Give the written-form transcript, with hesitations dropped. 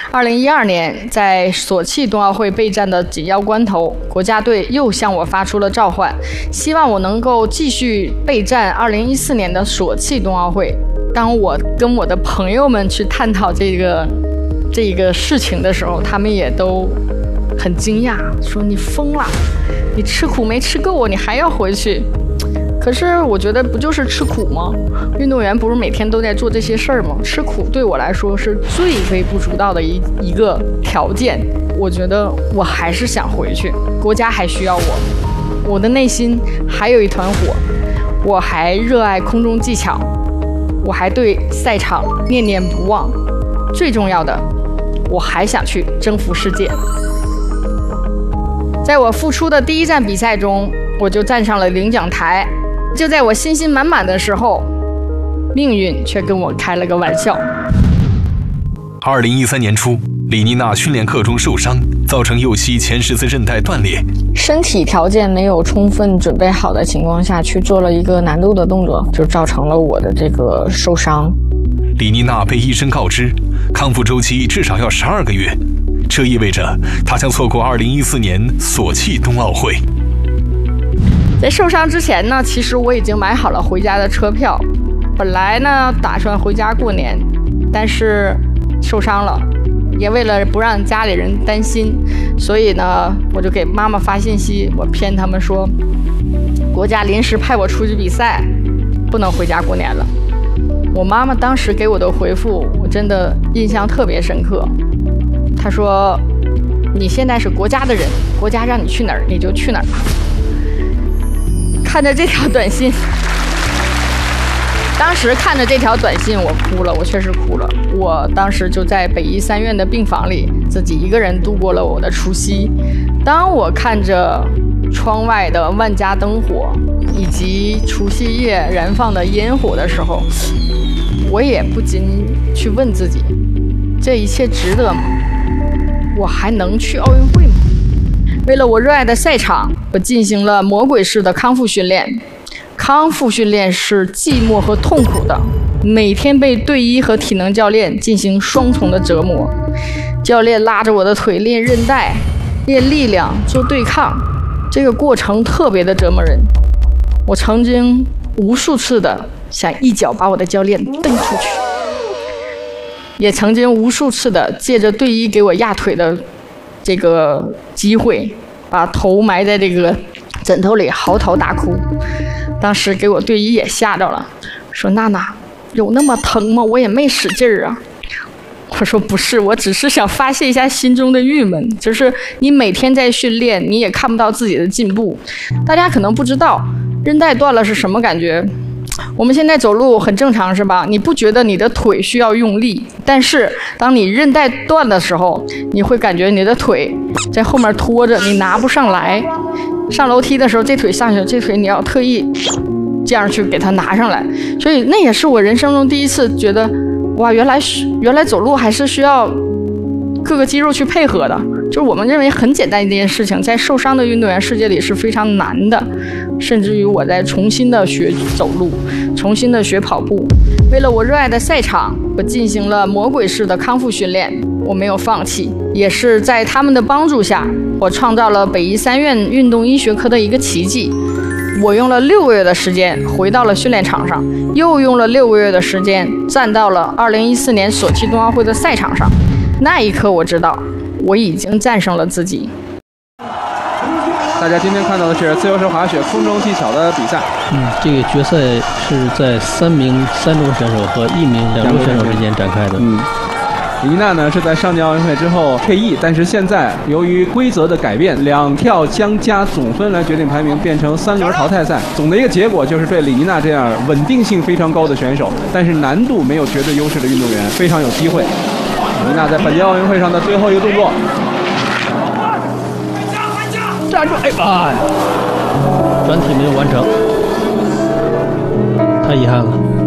2012年，在索契冬奥会备战的紧要关头，国家队又向我发出了召唤，希望我能够继续备战2014年的索契冬奥会。当我跟我的朋友们去探讨这个事情的时候，他们也都很惊讶，说你疯了，你吃苦没吃够啊，你还要回去。可是我觉得不就是吃苦吗？运动员不是每天都在做这些事儿吗？吃苦对我来说是最微不足道的一个条件。我觉得我还是想回去，国家还需要我的内心还有一团火，我还热爱空中技巧，我还对赛场念念不忘，最重要的，我还想去征服世界。在我复出的第一站比赛中，我就站上了领奖台。就在我信心满满的时候，命运却跟我开了个玩笑。 2013年初，李妮娜训练课中受伤，造成右膝前十字韧带断裂， 身体条件没有充分准备好的情况下去做了一个难度的动作，就造成了我的这个受伤。 李妮娜被医生告知，康复周期至少要12个月，这意味着她将错过2014年索契冬奥会。 在受伤之前呢，其实我已经买好了回家的车票，本来呢打算回家过年，但是受伤了，也为了不让家里人担心，所以呢我就给妈妈发信息，我骗他们说国家临时派我出去比赛，不能回家过年了。我妈妈当时给我的回复我真的印象特别深刻，她说你现在是国家的人，国家让你去哪儿你就去哪儿吧。看着这条短信，当时看着这条短信我哭了，我确实哭了。我当时就在北医3院的病房里，自己一个人度过了我的除夕。当我看着窗外的万家灯火以及除夕夜燃放的烟火的时候，我也不禁去问自己，这一切值得吗？我还能去奥运会吗？为了我热爱的赛场，我进行了魔鬼式的康复训练。康复训练是寂寞和痛苦的，每天被队医和体能教练进行双重的折磨。教练拉着我的腿练韧带，练力量，做对抗，这个过程特别的折磨人。我曾经无数次的想一脚把我的教练蹬出去，也曾经无数次的借着队医给我压腿的这个机会，把头埋在这个枕头里嚎啕大哭。当时给我队医也吓着了，说娜娜有那么疼吗？我也没使劲儿啊。我说不是，我只是想发泄一下心中的郁闷，就是你每天在训练，你也看不到自己的进步。大家可能不知道韧带断了是什么感觉。我们现在走路很正常是吧？你不觉得你的腿需要用力，但是当你韧带断的时候，你会感觉你的腿在后面拖着，你拿不上来。上楼梯的时候，这腿上去，这腿你要特意这样去给它拿上来。所以那也是我人生中第一次觉得，哇，原来走路还是需要各个肌肉去配合的。就是我们认为很简单一件事情，在受伤的运动员世界里是非常难的。甚至于我在重新的学走路，重新的学跑步。为了我热爱的赛场，我进行了魔鬼式的康复训练，我没有放弃。也是在他们的帮助下，我创造了北医3院运动医学科的一个奇迹。我用了6个月的时间回到了训练场上，又用了6个月的时间站到了2014年索契冬奥会的赛场上。那一刻我知道我已经战胜了自己。 大家今天看到的是自由式滑雪空中技巧的比赛。 这个决赛是在3名3中选手和1名2中选手之间展开的。 李妮娜呢是在上届奥运会之后退役，但是现在由于规则的改变，2跳将加总分来决定排名，变成3轮淘汰赛。总的一个结果就是对李妮娜这样稳定性非常高的选手，但是难度没有绝对优势的运动员非常有机会。李妮娜在本届奥运会上的最后一个动作，站住！ 转体没有完成，太遗憾了。